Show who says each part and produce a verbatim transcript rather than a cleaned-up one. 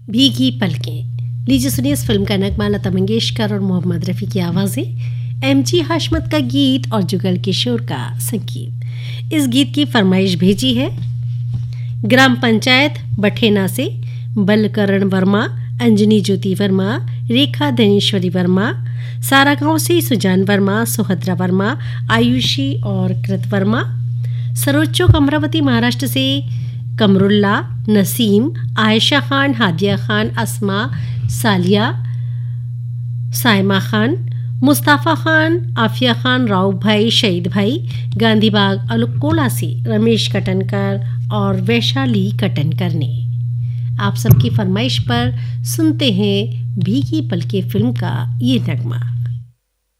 Speaker 1: भीगी पलकें। लीजिए सुनिए इस फिल्म का नगमा लता मंगेशकर और मोहम्मद रफ़ी की आवाज़ें, एम जी हाशमत का गीत और जुगल किशोर का संगीत। इस गीत की फरमाइश भेजी है ग्राम पंचायत बठेना से बलकरण वर्मा, अंजनी ज्योति वर्मा, रेखा धनेश्वरी वर्मा, सारा गांव से सुजान वर्मा, सुभद्रा वर्मा, आयुषी और कृत वर्मा, सरोज अमरावती महाराष्ट्र से कमरुल्ला, नसीम, आयशा खान, हादिया खान, अस्मा, सालिया, सायमा खान, मुस्ताफ़ा खान, आफिया खान, राव भाई, शहीद भाई, गांधीबाग अलोकोला से रमेश कटनकर और वैशाली कटनकर ने। आप सबकी फरमाइश पर सुनते हैं भीगी पलके फिल्म का ये नगमा।